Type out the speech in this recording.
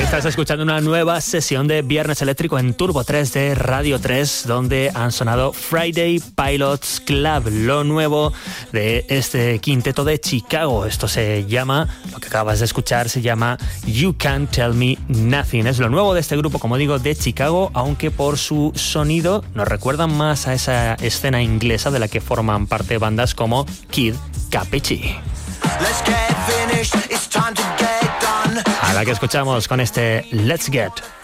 Estás escuchando una nueva sesión de Viernes Eléctrico en Turbo 3 de Radio 3, donde han sonado Friday Pilots Club, lo nuevo de este quinteto de Chicago. Esto se llama, lo que acabas de escuchar, se llama You Can't Tell Me Nothing. Es lo nuevo de este grupo, como digo, de Chicago, aunque por su sonido nos recuerdan más a esa escena inglesa de la que forman parte bandas como Kid Capici. A la que escuchamos con este Let's Get